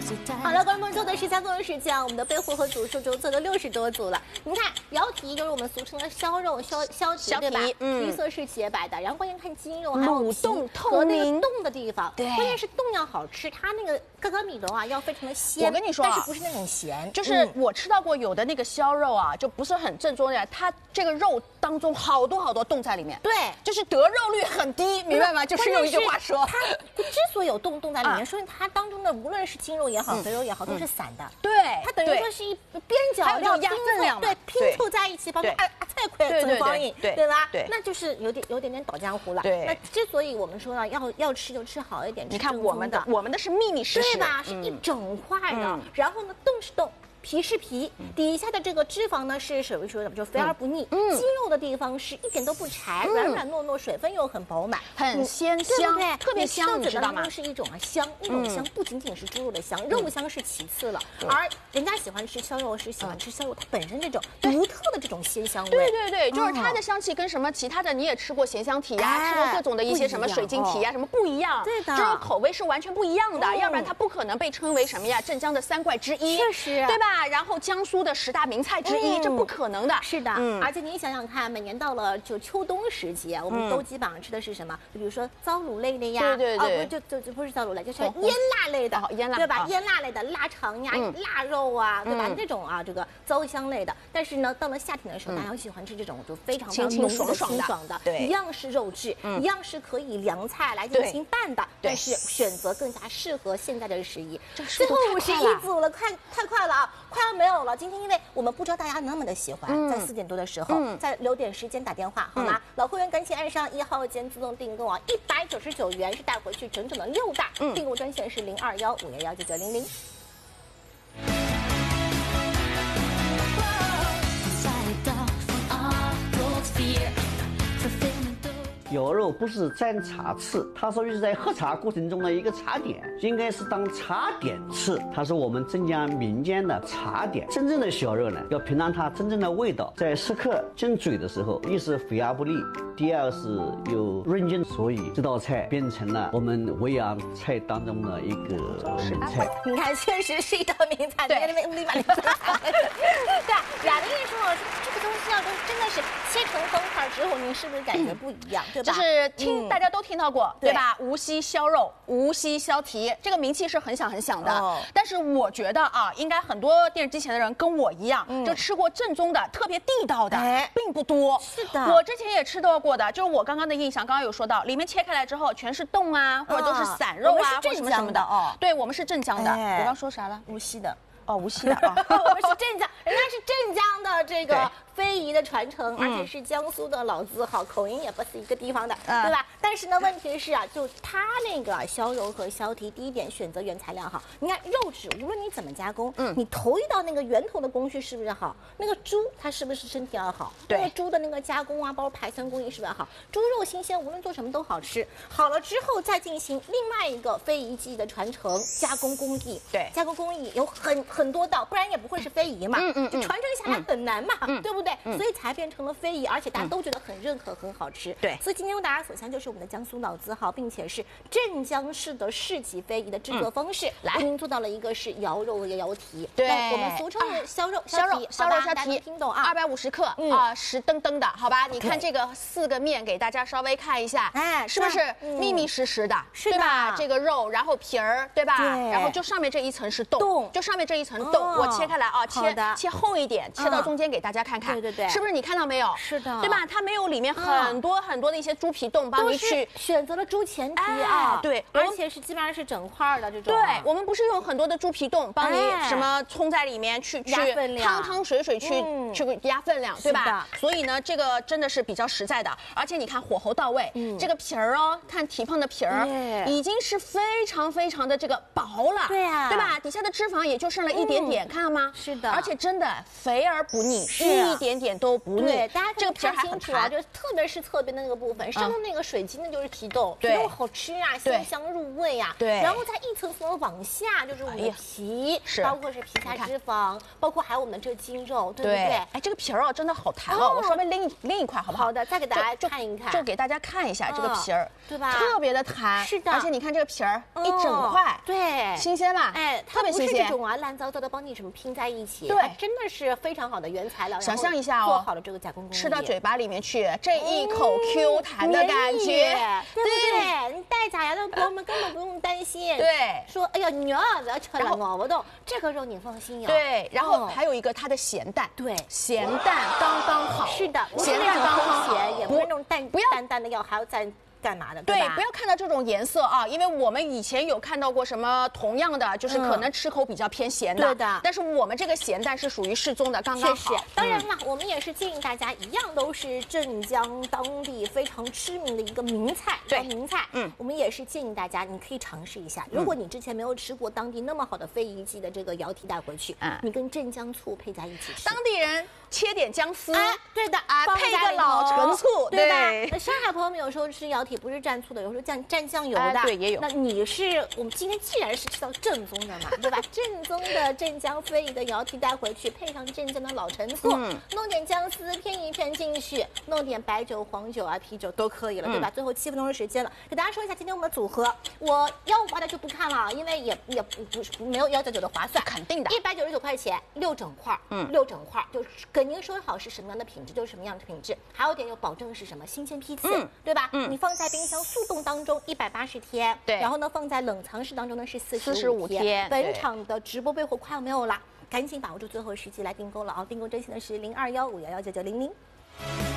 好了，观众朋友，做的是加工时间，我们的备货和组数中做了60多组了。您看，腰蹄就是我们俗称的削肉、削蹄，对吧？绿色是洁白的，然后关键看筋肉还有蠕动透和那明个冻的地方， 对， 关键是冻要好吃，它那个嘎嘎米龙啊要非常的鲜。 我跟你说啊， 但是不是那种咸， 就是我吃到过有的那个削肉啊，就不是很正宗的，它这个肉当中好多冻在里面， 对， 就是得肉率很低，明白吗？就是用一句话说， 它之所以有冻在里面，说明它当中的无论是筋肉也好，肥肉也好，都是散的。 对， 它等于说是一边角料压分量， 对，拼凑在一起，包括菜块增方饮，对吧？ 对， 那就是有点倒浆糊了。 对， 那之所以我们说呢，要吃就吃好一点， 你看我们的是密实， 对吧？是一整块的，然后呢，冻是冻。皮是皮，底下的这个脂肪呢是属于说就肥而不腻，肌肉的地方是一点都不柴，软软糯糯，水分又很饱满， 很鲜香， 对， 特别香，你知道吗？ 是一种香，那种香不仅仅是猪肉的香，肉香是其次了，而人家喜欢吃削肉是喜欢吃削肉它本身这种独特的这种鲜香味。 对，就是它的香气跟什么其他的你也吃过咸香蹄呀，吃过各种的一些什么水晶蹄呀，什么不一样， 对的， 这种口味是完全不一样的，要不然它不可能被称为什么呀？镇江的3怪之一， 确实， 对吧？然后江苏的10大名菜之一，这不可能的。 是的，而且你想想看，每年到了就秋冬时节，我们都基本上吃的是什么？就比如说糟卤类的呀， 对， 就不是糟卤类，就是腌腊类的，对吧？腌腊类的腊肠呀、腊肉啊，对吧？这种啊，这个糟香类的。但是呢，到了夏天的时候，大家喜欢吃这种就非常清爽的， 一样是肉质，一样是可以凉菜来进行拌的，但是选择更加适合现在的时宜。最后51组了，太快了啊，快要没有了。今天因为我们不知道大家那么的喜欢，在4点多的时候，再留点时间打电话好吗？老会员赶紧按上1号键自动订购啊，199元是带回去整整的6袋，订购专线是0215119900。 羊肉不是蘸茶吃，它属于是在喝茶过程中的一个茶点，应该是当茶点吃。它是我们镇江民间的茶点。真正的小肉呢，要品尝它真正的味道，在食客进嘴的时候，一是肥而不腻，第二是有润筋，所以这道菜变成了我们维扬菜当中的一个名菜。 你看，确实是一道名菜。对，那边立马对，雅玲一说，这个东西要真的是切成方块之后，您是不是感觉不一样？对吧？ 就是大家都听到过，对吧？无锡削肉、无锡削蹄，这个名气是很响的。但是我觉得啊，应该很多电视机前的人跟我一样，就吃过正宗的、特别地道的，并不多。 是的， 我之前也吃到过的，就是我刚刚的印象，刚刚有说到，里面切开来之后全是冻啊，或者都是散肉啊，或者什么的。对，我们是镇江的。我刚说啥了？ 无锡的。 无锡的啊， 我们是镇江，人家是镇江的这个非遗的传承，而且是江苏的老字号，口音也不是一个地方的，对吧？但是呢，问题是啊，就它那个削肉和削蹄，第一点选择原材料好。你看肉质，无论你怎么加工，你头一道那个源头的工序是不是好？那个猪它是不是身体要好？ 对， 那个猪的那个加工啊，包括排酸工艺是不是要好？猪肉新鲜，无论做什么都好吃。好了之后再进行另外一个非遗技艺的传承，加工工艺。 对， 加工工艺有很多道，不然也不会是非遗嘛。就传承下来很难嘛，对不对？所以才变成了非遗，而且大家都觉得很认可，很好吃。 对， 所以今天为大家所向就是我们的江苏老字号，并且是镇江市的市级非遗的制作方式。来，为您做到了一个是瑶肉和瑶蹄， 对， 我们俗称的削肉削蹄， 听懂啊 ？250克啊，实登登的，好吧？你看这个4个面，给大家稍微看一下，是不是密实的？ 是对吧？这个肉，然后皮儿，对吧？然后就上面这一层是冻，就上面这一层冻，我切开来啊，切厚一点，切到中间给大家看看， 对， 是不是你看到没有？ 是的， 对吧？它没有里面很多的一些猪皮冻，帮你去选择了猪前蹄啊， 对， 而且是基本上是整块的这种。 对，我们不是用很多的猪皮冻帮你什么冲在里面去汤水去压分量，对吧？所以呢，这个真的是比较实在的，而且你看火候到位，这个皮儿哦，看蹄膀的皮儿已经是非常的这个薄了， 对吧？ 底下的脂肪也就剩了一点点，看到吗？ 是的， 而且真的肥而不腻，一点点都不腻。 对，大家这个皮儿还很弹， 就特别是侧边的那个部分，上头那个水晶呢就是皮豆，皮豆好吃啊，鲜香入味啊。 对， 然后再一层层往下就是我们的皮，包括是皮下脂肪，包括还有我们的这个筋肉，对不对？ 哎，这个皮儿真的好弹哦，我稍微拎一块好不好？ 好的，再给大家看一看， 就给大家看一下这个皮儿， 对吧？ 特别的弹， 是的， 而且你看这个皮儿一整块， 对， 新鲜吧？ 哎， 特别新鲜。 这种烂糟糟的帮你什么拼在一起， 对， 真的是非常好的原材料。 想象一下哦， 做好了这个加工工艺， 吃到嘴巴里面去，这一口 Q 弹的感觉， 对不对？你戴假牙的朋友们根本不用担心， 对， 说哎呀娘啊，要吃了咬不动，这个肉你放心呀。 对，然后还有一个它的咸淡， 对， 咸淡刚刚好。 是的， 咸淡刚刚好， 也不是那种淡淡的要还要再干嘛的？ 对，不要看到这种颜色啊，因为我们以前有看到过什么同样的，就是可能吃口比较偏咸的， 对的。 但是我们这个咸淡是属于适中的，刚刚好。 当然了，我们也是建议大家一样都是镇江当地非常知名的一个名菜，对，名菜。我们也是建议大家，你可以尝试一下。如果你之前没有吃过当地那么好的非遗记的这个窑体带回去，你跟镇江醋配在一起吃， 当地人切点姜丝， 对的啊，配个老陈醋， 对吧？那上海朋友们有时候吃窑体不是蘸醋的，有时候蘸酱油的， 对，也有。 那我们今天既然是吃到正宗的嘛，对吧？正宗的镇江非遗的窑体带回去，配上镇江的老陈醋，弄点姜丝片一片进去，弄点白酒、黄酒啊、啤酒都可以了，对吧？最后7分钟的时间了，给大家说一下今天我们的组合，我158的就不看了，因为也不是没有199的划算， 肯定的 ，199块钱6整块，6整块就是跟您说好是什么样的品质就是什么样的品质，还有一点就保证是什么新鲜批次，对吧？你放在冰箱速冻当中180天， 对， 然后呢放在冷藏室当中呢是45天。本场的直播备货快要没有了，赶紧把握住最后时机来订购了啊！订购专线的是0215119900。